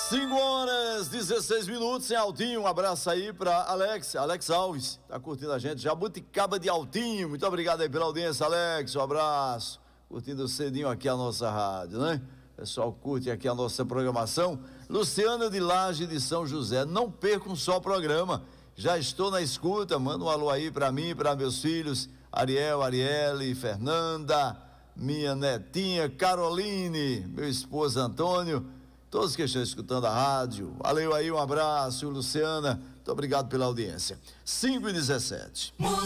5h16 em Altinho. Um abraço aí pra Alex Alves, tá curtindo a gente, Jabuticaba de Altinho. Muito obrigado aí pela audiência, Alex, um abraço, curtindo cedinho aqui a nossa rádio, né? Pessoal, curte aqui a nossa programação. Luciana de Laje de São José, não percam só o programa, já estou na escuta, manda um alô aí pra mim, para meus filhos, Ariel, Arielle, Fernanda, minha netinha Caroline, meu esposo Antônio, todos que estão escutando a rádio. Valeu aí, um abraço, Luciana, muito obrigado pela audiência. 5h17.